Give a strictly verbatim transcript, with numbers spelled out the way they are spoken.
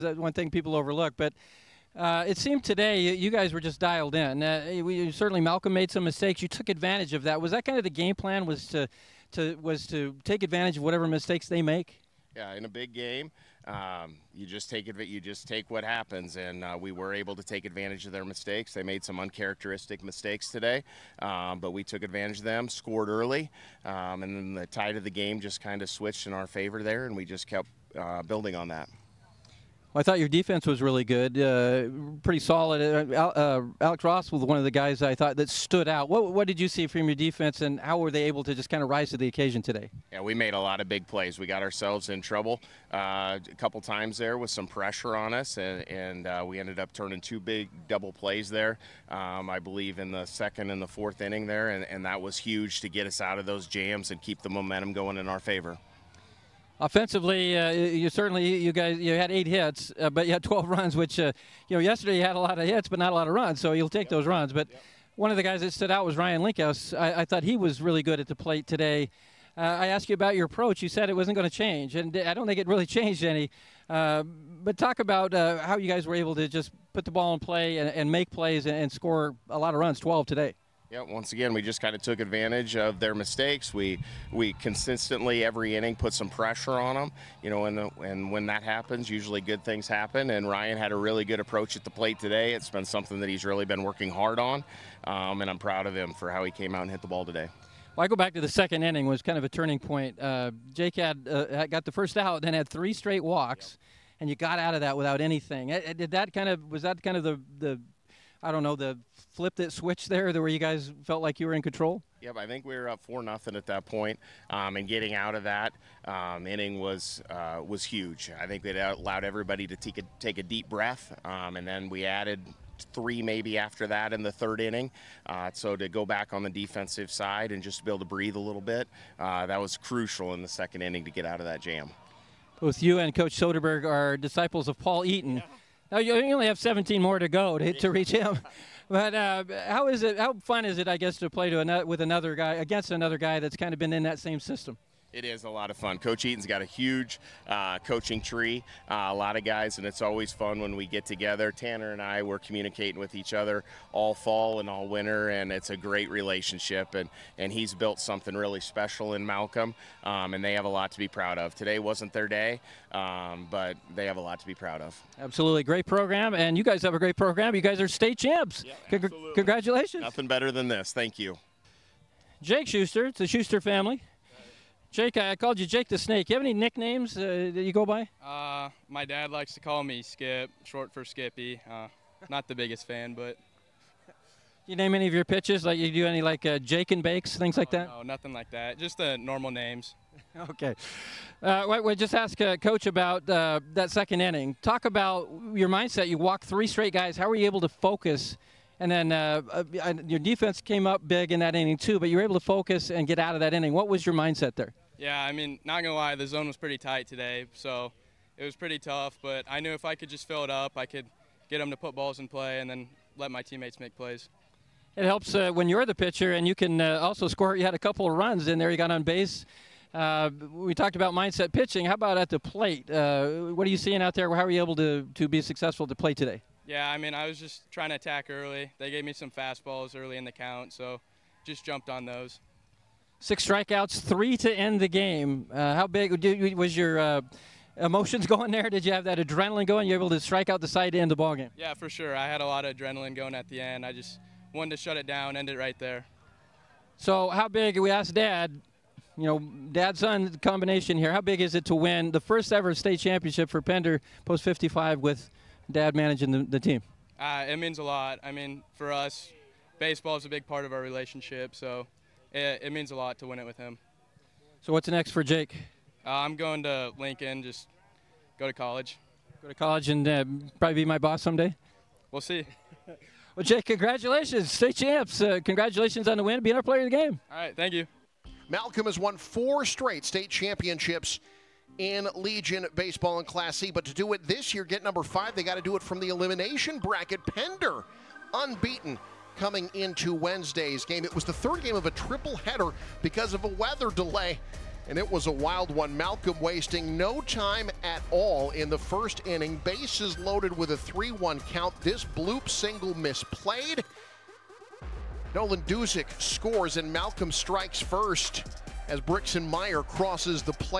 That's one thing people overlook. But uh, it seemed today you guys were just dialed in. Uh, we, certainly Malcolm made some mistakes. You took advantage of that. Was that kind of the game plan? Was to, to was to take advantage of whatever mistakes they make? Yeah, in a big game, um, you just take it. You just take what happens, and uh, we were able to take advantage of their mistakes. They made some uncharacteristic mistakes today, um, but we took advantage of them, scored early, um, and then the tide of the game just kind of switched in our favor there, and we just kept uh, building on that. Well, I thought your defense was really good, uh, pretty solid. Uh, uh, Alex Ross was one of the guys I thought that stood out. What, what did you see from your defense, and how were they able to just kind of rise to the occasion today? Yeah, we made a lot of big plays. We got ourselves in trouble uh, a couple times there with some pressure on us, and, and uh, we ended up turning two big double plays there, um, I believe, in the second and the fourth inning there, and, and that was huge to get us out of those jams and keep the momentum going in our favor. Offensively, uh, you certainly you guys you had eight hits, uh, but you had twelve runs. Which uh, you know yesterday you had a lot of hits, but not a lot of runs. So you'll take yep. those runs. But yep. one of the guys that stood out was Ryan Linkhouse. I, I thought he was really good at the plate today. Uh, I asked you about your approach. You said it wasn't going to change, and I don't think it really changed any. Uh, but talk about uh, how you guys were able to just put the ball in play and, and make plays and, and score a lot of runs. twelve today. Yeah, once again, we just kind of took advantage of their mistakes. We we consistently every inning put some pressure on them, you know, and the, and when that happens, usually good things happen. And Ryan had a really good approach at the plate today. It's been something that he's really been working hard on, um, and I'm proud of him for how he came out and hit the ball today. Well, I go back to the second inning was kind of a turning point. Uh, Jake had uh, got the first out, then had three straight walks, yep. and you got out of that without anything. Did that kind of was that kind of the the I don't know, the flip that switched there where you guys felt like you were in control? Yep, I think we were up four nothing at that point, um, and getting out of that um, inning was uh, was huge. I think it allowed everybody to take a, take a deep breath, um, and then we added three maybe after that in the third inning. Uh, so to go back on the defensive side and just be able to breathe a little bit, uh, that was crucial in the second inning to get out of that jam. Both you and Coach Soderberg are disciples of Paul Eaton. Yeah. Now, you only have seventeen more to go to, to reach him, but uh, how is it? How fun is it, I guess, to play to another, with another guy against another guy that's kind of been in that same system? It is a lot of fun. Coach Eaton's got a huge uh, coaching tree, uh, a lot of guys, and it's always fun when we get together. Tanner and I were communicating with each other all fall and all winter, and it's a great relationship, and, and he's built something really special in Malcolm, um, and they have a lot to be proud of. Today wasn't their day, um, but they have a lot to be proud of. Absolutely. Great program, and you guys have a great program. You guys are state champs. Yeah, Cong- congratulations. Nothing better than this. Thank you. Jake Schuster. It's the Schuster family. Jake, I called you Jake the Snake. You have any nicknames uh, that you go by? Uh, my dad likes to call me Skip, short for Skippy. Uh, not the biggest fan, but. You name any of your pitches? Like you do any like uh, Jake and Bakes, things like oh, that? No, nothing like that. Just the normal names. Okay. Uh, we we'll just ask uh, Coach about uh, that second inning. Talk about your mindset. You walked three straight guys. How were you able to focus? And then uh, uh, your defense came up big in that inning too, but you were able to focus and get out of that inning. What was your mindset there? Yeah, I mean, not going to lie, the zone was pretty tight today, so it was pretty tough. But I knew if I could just fill it up, I could get them to put balls in play and then let my teammates make plays. It helps uh, when you're the pitcher and you can uh, also score. You had a couple of runs in there. You got on base. Uh, we talked about mindset pitching. How about at the plate? Uh, what are you seeing out there? How are you able to, to be successful to play today? Yeah, I mean, I was just trying to attack early. They gave me some fastballs early in the count, so just jumped on those. Six strikeouts, three to end the game. Uh, how big was your uh, emotions going there? Did you have that adrenaline going? You were able to strike out the side to end the ballgame? Yeah, for sure. I had a lot of adrenaline going at the end. I just wanted to shut it down, end it right there. So how big, we asked Dad, you know, dad-son combination here, how big is it to win the first ever state championship for Pender Post fifty-five with Dad managing the, the team? Uh, it means a lot. I mean, for us, baseball is a big part of our relationship, so it, it means a lot to win it with him. So what's next for Jake? Uh, I'm going to Lincoln, just go to college. Go to college and uh, probably be my boss someday? We'll see. Well, Jake, congratulations. State champs. Uh, congratulations on the win, being our player of the game. All right, thank you. Malcolm has won four straight state championships in Legion Baseball in Class C, but to do it this year, get number five, they got to do it from the elimination bracket. Pender, unbeaten, coming into Wednesday's game. It was the third game of a triple header because of a weather delay. and it was a wild one. Malcolm wasting no time at all in the first inning. Bases loaded with a three one count. This bloop single misplayed. Nolan Duzick scores, and Malcolm strikes first as Brixton Meyer crosses the plate.